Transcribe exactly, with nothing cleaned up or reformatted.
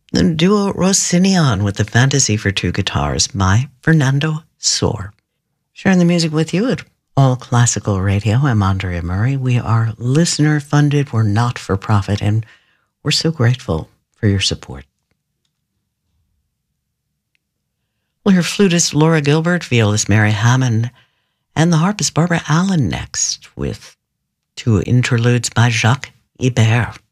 The duo Rossinion with the Fantasy for Two Guitars by Fernando Sor. Sharing the music with you at All Classical Radio. I'm Andrea Murray. We are listener-funded. We're not for profit, and we're so grateful for your support. We'll hear flutist Laura Gilbert, violist Mary Hammond, and the harpist Barbara Allen next with two interludes by Jacques Ibert.